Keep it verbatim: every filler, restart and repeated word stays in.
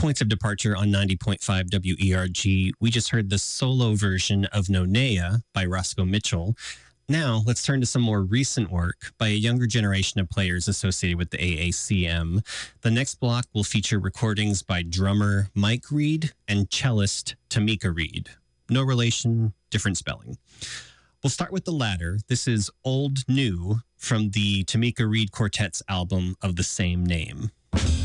Points of departure on ninety point five W E R G. We just heard the solo version of Nonea by Roscoe Mitchell. Now, let's turn to some more recent work by a younger generation of players associated with the A A C M. The next block will feature recordings by drummer Mike Reed and cellist Tamika Reed. No relation, different spelling. We'll start with the latter. This is Old New from the Tamika Reed Quartet's album of the same name.